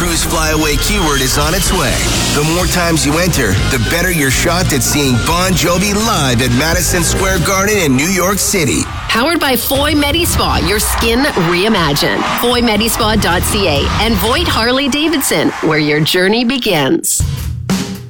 Cruise Flyaway keyword is on its way. The more times you enter, the better your shot at seeing Bon Jovi live at Madison Square Garden in New York City. Powered by Foy Medi-Spa, your skin reimagined. FoyMedispa.ca and Voigt Harley Davidson, where your journey begins.